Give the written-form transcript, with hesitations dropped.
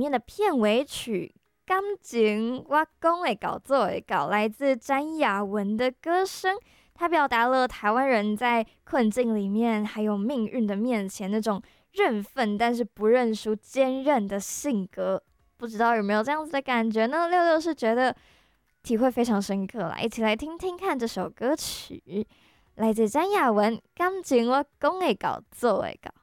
面的片尾曲《感情我讲会到做会到》，来自詹雅雯的歌声。它表达了台湾人在困境里面，还有命运的面前那种认份但是不认输、坚韧的性格。不知道有没有这样子的感觉呢？六六是觉得体会非常深刻啦，一起来听听看这首歌曲，来自詹雅雯《感情我讲会到做会到》。